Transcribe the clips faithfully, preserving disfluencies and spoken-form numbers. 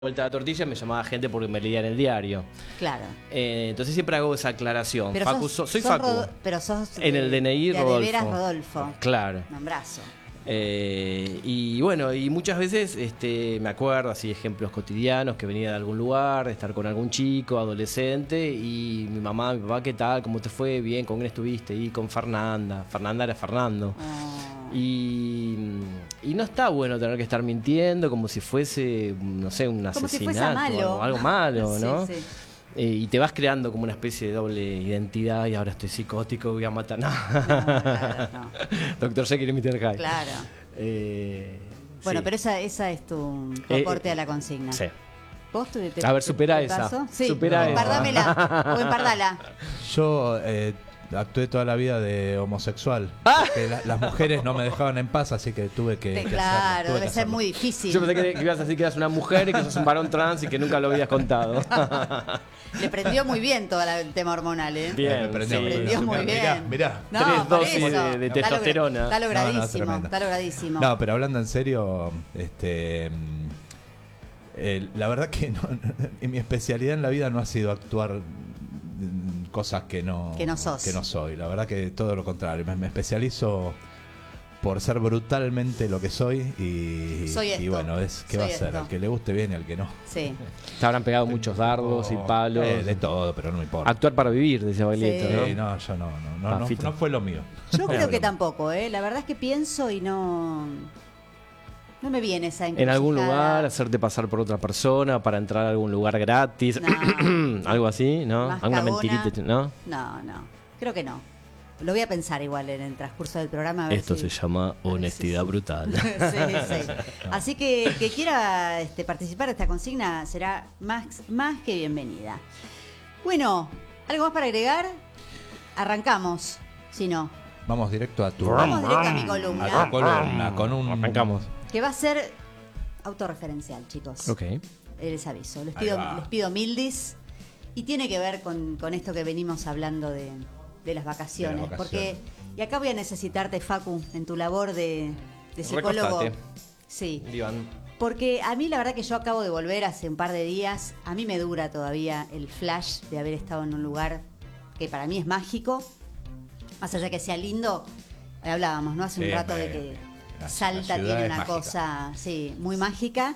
Vuelta a la tortilla me llamaba gente porque me leía en el diario. Claro. Eh, entonces siempre hago esa aclaración. Pero Facu, sos, so- soy sos Facu. Rodo- pero sos En el D N I, de, Rodolfo. De veras Rodolfo. Claro. Nombrazo. Eh, y bueno, y muchas veces este, me acuerdo así ejemplos cotidianos que venía de algún lugar, de estar con algún chico, adolescente, y mi mamá, mi papá, ¿qué tal? ¿Cómo te fue? Bien, ¿con quién estuviste? Y con Fernanda. Fernanda era Fernando. Oh. Y, y no está bueno tener que estar mintiendo como si fuese, no sé, un Como si asesinato fuese malo. o algo malo, Sí, ¿no? sí. Eh, y te vas creando como una especie de doble identidad y ahora estoy psicótico, voy a matar. No. No, claro, no. Doctor Jekyll y mister Hyde. Claro. Eh, Bueno, sí. pero esa, esa es tu, tu Eh, aporte eh, a la consigna. Sí. ¿Vos te, te- A ver, te- supera te esa. pasó? Sí, Supera esa. empardámela o empardala. Yo eh, actué toda la vida de homosexual. Ah. Porque la- las mujeres no me dejaban en paz, así que tuve que, Te- que claro, hacerlo, tuve debe que ser hacerlo. muy difícil. Yo pensé que, que ibas a decir que eras una mujer y que sos un varón trans y que nunca lo habías contado. Le prendió muy bien todo la- el tema hormonal, ¿eh? Bien, Me prendió, sí. me Prendió muy bien. Mirá, mirá. No, Tres por dosis eso. de- de Está logra- testosterona. Está No, no, logradísimo, tremendo. está logradísimo. No, pero hablando en serio, este, mm, eh, la verdad que no, en mi especialidad en la vida no ha sido actuar mm, cosas que no, Que no sos. que no soy. La verdad que todo lo contrario. Me, me especializo por ser brutalmente lo que soy y, Soy y esto. bueno, es que Soy va a ser esto. al que le guste bien y al que no. Sí. Te habrán pegado muchos dardos y palos. Eh, de todo, pero no me importa. Actuar para vivir, decía Baglietto, Sí. ¿no? Sí, no, yo no, no, no, Ah, no, Fito. no fue lo mío. Yo creo que Pero- tampoco, ¿eh? La verdad es que pienso y no. No me viene esa En algún encrucijada. lugar, hacerte pasar por otra persona para entrar a algún lugar gratis. No. Algo así, ¿no? Más Alguna cagona. mentirita, ¿no? No, no. Creo que no. Lo voy a pensar igual en el transcurso del programa. A ver Esto si- se llama a ver si honestidad sí. brutal. sí, sí. Así que el que quiera este, participar de esta consigna será más, más que bienvenida. Bueno, ¿algo más para agregar? Arrancamos, si no. Vamos directo a tu, Vamos directo a mi a columna, tu columna con un... Arrancamos. que va a ser autorreferencial, chicos. Ok. Eh, Les aviso. Les Ahí pido, va. les pido mildis. Y tiene que ver con, con esto que venimos hablando de, de las vacaciones. De las vacaciones. Porque, y acá voy a necesitarte, Facu, en tu labor de, de psicólogo. Recostate. Sí. Diván. Porque a mí la verdad que yo acabo de volver hace un par de días. A mí me dura todavía el flash de haber estado en un lugar que para mí es mágico. Más allá que sea lindo, hablábamos, ¿no? Hace un Sí, rato me- de que la- Salta la ciudad tiene es una mágica. cosa, sí, muy mágica.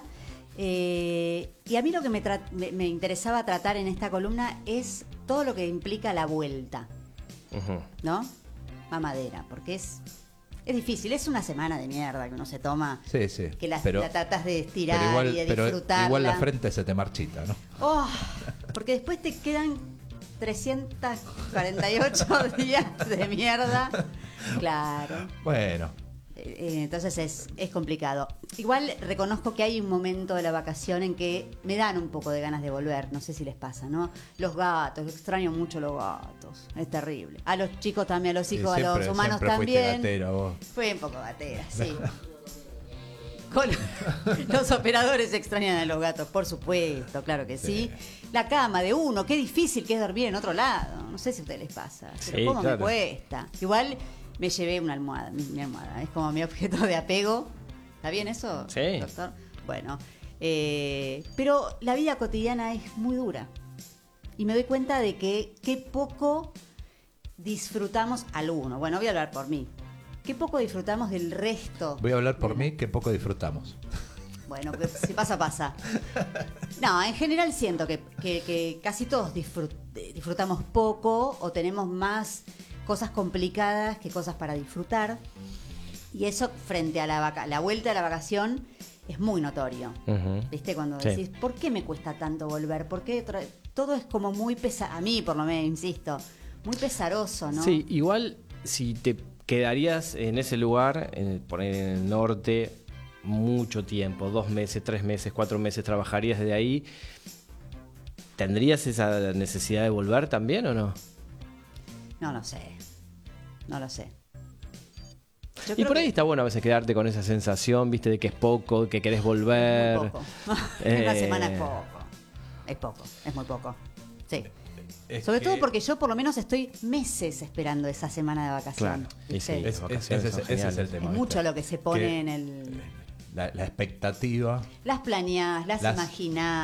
Eh, y a mí lo que me, tra- me, me interesaba tratar en esta columna es todo lo que implica la vuelta, Ujú. ¿no? Mamadera, porque es, es difícil, es una semana de mierda que uno se toma, Sí, sí. que la, pero, la tratas de estirar pero igual, y de pero disfrutarla. igual la frente se te marchita, ¿no? Oh, porque después te quedan trescientos cuarenta y ocho días de mierda. Claro. Bueno, Eh, Entonces es, es complicado. Igual reconozco que hay un momento de la vacación en que me dan un poco de ganas de volver. No sé si les pasa, ¿no? Los gatos, extraño mucho los gatos. Es terrible. A los chicos también, a los sí, hijos, a siempre, los humanos siempre fuiste también. gatero vos. Fue un poco gatera, sí. Con los operadores extrañan a los gatos, por supuesto, claro que sí. La cama de uno, qué difícil que es dormir en otro lado. No sé si a ustedes les pasa, pero Sí, cómo claro. me cuesta. Igual me llevé una almohada, mi, mi almohada, es como mi objeto de apego. ¿Está bien eso, Sí. doctor? Bueno, eh, pero la vida cotidiana es muy dura. Y me doy cuenta de que qué poco disfrutamos alguno. Bueno, voy a hablar por mí. Qué poco disfrutamos del resto. Voy a hablar por mí, que poco disfrutamos. Bueno, que si pasa, pasa. No, en general siento que, que- que casi todos disfrut- disfrutamos poco o tenemos más cosas complicadas que cosas para disfrutar. Y eso frente a la, vaca- la vuelta de la vacación es muy notorio. Ujú. ¿Viste? Cuando Sí. decís, ¿por qué me cuesta tanto volver? ¿Por qué tra- todo es como muy pesado? A mí, por lo menos, insisto, muy pesaroso, ¿no? Sí, igual si te quedarías en ese lugar, en, por ahí en el norte, mucho tiempo, dos meses, tres meses, cuatro meses, trabajarías desde ahí, ¿tendrías esa necesidad de volver también o no? No lo sé. No lo sé. Yo Y creo por ahí que- está bueno a veces quedarte con esa sensación, viste, de que es poco, que querés volver. Muy poco. Eh, Una semana es poco. Es poco, es muy poco. Sí. Es Sobre que- todo porque yo por lo menos estoy meses esperando esa semana de vacación. Claro, y ¿viste? sí. Es- es- Vacaciones ese, son ese es el geniales. tema. Es ¿viste? mucho lo que se pone Que en el... la, la expectativa. Las planeás, las, Las- imaginás.